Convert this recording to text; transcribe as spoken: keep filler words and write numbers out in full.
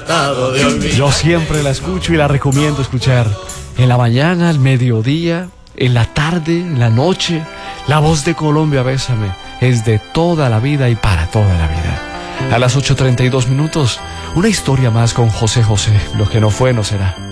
tratado de olvidar. Yo siempre la escucho y la recomiendo escuchar. En la mañana, al mediodía, en la tarde, en la noche. La voz de Colombia, Bésame, es de toda la vida y para toda la vida. A las ocho treinta y dos minutos, una historia más con José José. Lo que no fue, no será.